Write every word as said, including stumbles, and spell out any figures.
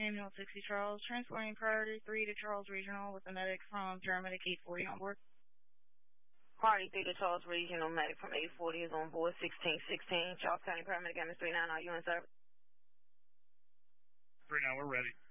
Ambulance sixty Charles, transporting priority three to Charles Regional with a medic from paramedic eight forty on board. Priority three to Charles Regional, medic from eight forty is on board, sixteen sixteen. Charles County paramedic, M S three nine, are you in service? three nine, we're ready.